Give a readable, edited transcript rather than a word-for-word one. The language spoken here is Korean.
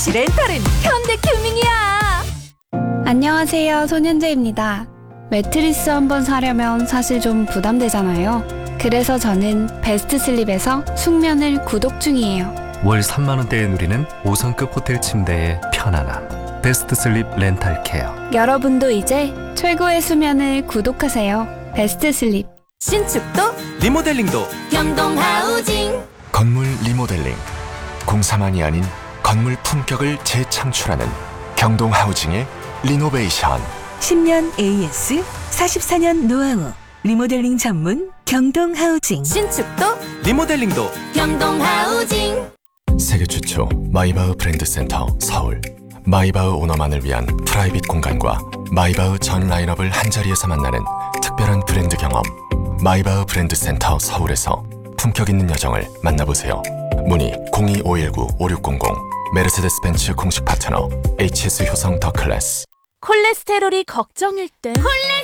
렌탈은 현대큐밍이야. 안녕하세요, 손현재입니다. 매트리스 한번 사려면 사실 좀 부담되잖아요. 그래서 저는 베스트슬립에서 숙면을 구독 중이에요. 월 3만 원대에 누리는 5성급 호텔 침대의 편안함. 베스트슬립 렌탈케어. 여러분도 이제 최고의 수면을 구독하세요. 베스트슬립. 신축도 리모델링도 경동하우징. 건물 리모델링, 공사만이 아닌 건물 품격을 재창출하는 경동하우징의 리노베이션. 10년 AS, 44년 노하우, 리모델링 전문 경동하우징. 신축도 리모델링도 경동하우징. 세계 최초 마이바흐 브랜드 센터 서울. 마이바흐 오너만을 위한 프라이빗 공간과 마이바흐 전 라인업을 한자리에서 만나는 특별한 브랜드 경험. 마이바흐 브랜드 센터 서울에서 품격 있는 여정을 만나보세요. 문의 02-519-5600. 메르세데스 벤츠 공식 파트너 HS 효성 더 클래스. 콜레스테롤이 걱정일 땐